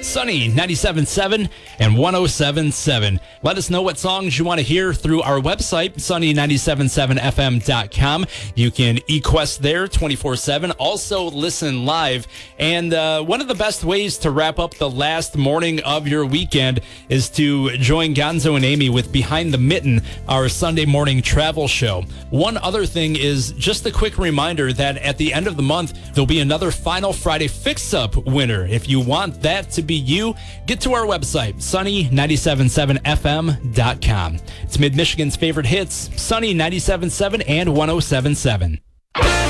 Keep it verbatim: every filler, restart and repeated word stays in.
Sunny ninety-seven point seven and one oh seven point seven. Let us know what songs you want to hear through our website, sunny nine seven seven f m dot com. You can e-quest there twenty-four seven. Also listen live. And uh, one of the best ways to wrap up the last morning of your weekend is to join Gonzo and Amy with Behind the Mitten, our Sunday morning travel show. One other thing is just a quick reminder that at the end of the month, there'll be another Final Friday Fix-Up winner. If you want that to be you, get to our website, sunny nine seven seven f m dot com. It's Mid-Michigan's favorite hits, Sunny ninety-seven point seven and one oh seven point seven.